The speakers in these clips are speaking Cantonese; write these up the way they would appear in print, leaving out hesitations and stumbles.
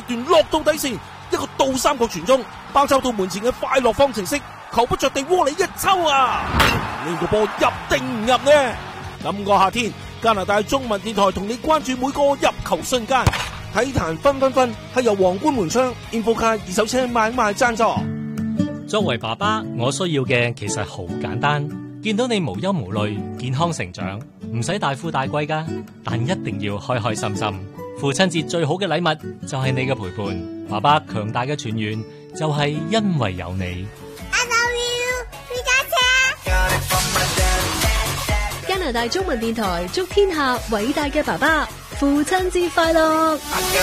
段落到底線，一個倒三角傳中，包抄到門前嘅快樂方程式，球不着地窩裏一抽啊！呢個波入定唔入呢？今個夏天，加拿大中文電台同你關注每個入球瞬間。體壇分分分係由皇冠門窗 Infocar 二手車買賣贊助。 作為爸爸，我需要嘅其實好簡單，見到你無憂無慮、健康成長，唔使大富大貴㗎，但一定要開開心心。父親節最好嘅禮物就係你嘅陪伴，爸爸強大嘅泉源就係因為有你。 I love you， 加拿大中文電台祝天下偉大嘅爸爸父親節快樂！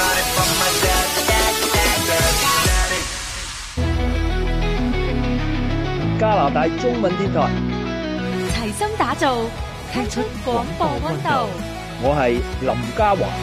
加拿大中文電台齊心打造，踢出廣播溫度。 我係林嘉華。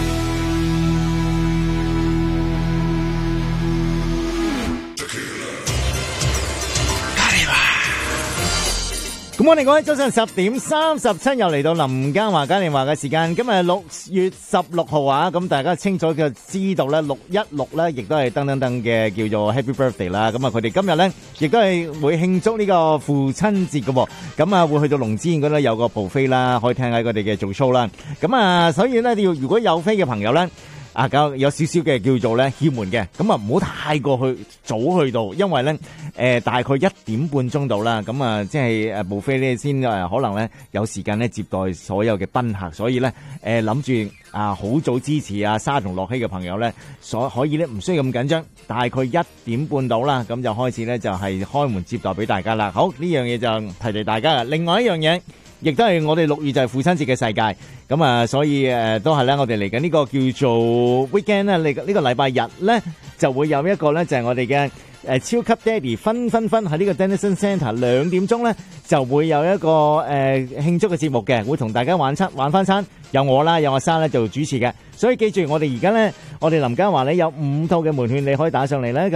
咁我哋講起早上10:37又嚟到林嘉華嘉年華嘅時間，今日6月16號啊，咁大家清楚就知道咧616咧，亦都係噔噔噔嘅叫做 Happy Birthday 啦。咁啊，佢哋今日咧亦都係會慶祝呢個父親節嘅，咁啊會去到龍之宴嗰度有個 buffet啦，可以聽下佢哋嘅做 show 啦。咁啊，所以咧如果有飛嘅朋友咧。有少少嘅叫做咧竅門嘅，咁啊唔好太過去早去到，因為咧大概1點半鐘到啦，咁啊即係buffet飛咧先可能咧有時間咧接待所有嘅賓客，所以咧諗住好早支持沙同樂希嘅朋友咧，可以咧唔需要咁緊張，大概1點半到啦，咁就開始咧就係開門接待俾大家啦。好，呢樣嘢就提大家啦。另外一樣嘢。亦都係我哋6月就係父親節嘅世界，咁啊，所以都係咧，我哋嚟緊呢個叫做 weekend 咧，呢個禮拜日咧就會有一個咧就係我哋嘅超級爹哋分喺呢個 Denison Centre 2點鐘咧就會有一個慶祝嘅節目嘅，會同大家玩翻餐，有我啦，有阿生咧做主持嘅，所以記住我哋而家咧，我哋林嘉華咧有5套嘅門券，你可以打上嚟咧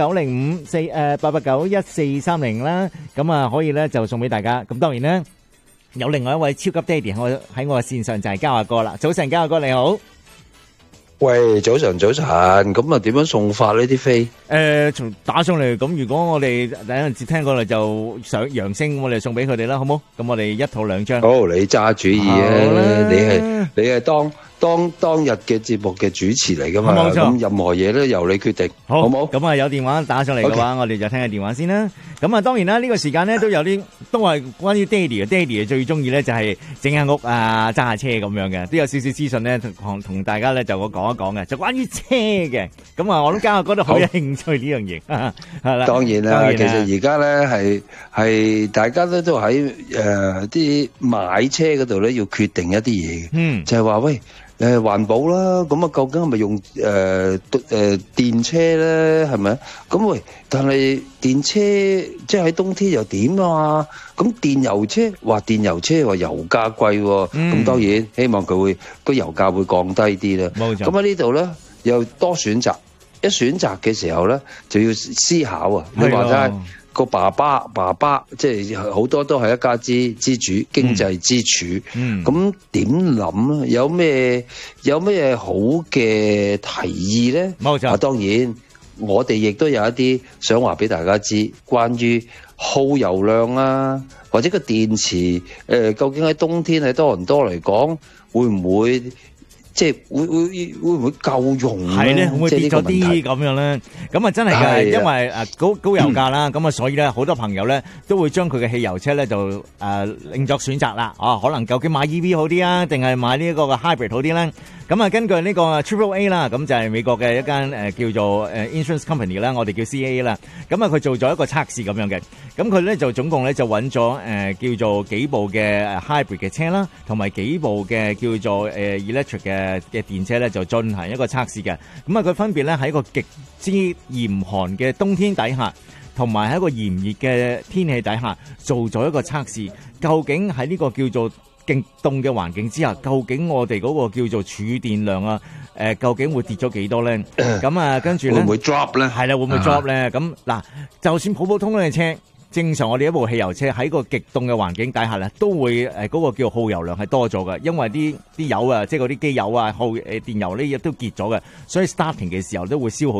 905-889-1430啦，咁啊可以咧就送俾大家，咁當然咧。有另外一位超級爹哋喺我嘅線上就係嘉華哥啦。早晨，嘉華哥你好。 喂，早晨，咁啊點樣送法呢啲飛？ 從打上嚟，咁如果我哋第一陣接聽過嚟就上揚聲，我哋送俾佢哋啦，好冇？咁我哋一套2張。 好，你揸主意啊！你係當日嘅節目嘅主持嚟噶嘛？冇錯。咁任何嘢都由你決定，好冇？ 咁啊有電話打上嚟嘅話，我哋就聽下電話先啦。咁啊當然啦，呢個時間咧都有啲都係關於爹哋嘅，爹哋最中意咧就係整下屋啊，揸下車咁樣嘅，都有少少資訊咧同大家咧就我講一講嘅，就關於車嘅。咁啊我諗嘉華哥都好有興趣呢樣嘢，係啦。 當然啦，其實而家咧係大家都喺啲買車嗰度咧要決定一啲嘢嘅，就係話喂。環保啦，咁啊究竟係咪用電車咧？係咪？咁喂，但係電車即係喺冬天又點啊？咁電油車話油價貴喎，咁當然希望佢個油價會降低啲啦。冇錯。咁喺呢度咧又多選擇，一選擇嘅時候咧就要思考啊！你話齋。個爸爸即係好多都係一家之主，經濟支柱。咁點諗咧？有咩好嘅提議咧？冇錯。當然，我哋亦都有一啲想話俾大家知，關於耗油量啊，或者個電池究竟喺冬天喺多倫多嚟講，會唔會？即係會唔會夠用咧？ 係咧，會唔會跌咗啲咁樣咧？咁啊真係嘅，因為高油價啦，咁啊所以咧好多朋友咧都會將佢嘅汽油車咧就另作選擇啦。可能究竟買 EV 好啲啊，定係買呢一個嘅 hybrid 好啲咧？咁啊根據呢個 AAA 啦，咁就係美國嘅一間叫做insurance company 啦，我哋叫 CAA 啦。咁啊佢做咗一個測試咁樣嘅，咁佢咧就總共咧就揾咗叫做幾部嘅 hybrid 嘅車啦，同埋幾部嘅叫做electric 嘅電車咧就進行一個測試嘅。咁啊佢分別咧喺一個極之嚴寒嘅冬天底下，同埋喺一個炎熱嘅天氣底下做咗一個測試，究竟喺呢個叫做極凍嘅環境之下，究竟我哋嗰個叫做儲電量啊，究竟會跌咗幾多咧？咁啊，跟住咧會唔會 drop 咧？ 係啦，會唔會 drop 咧？咁嗱，就算普通嘅車，正常我哋一部汽油車喺個極凍嘅環境底下咧，都會嗰個叫耗油量係多咗嘅，因為啲油啊，即係嗰啲機油啊、電油呢亦都結咗嘅，所以 starting 嘅時候都會消耗。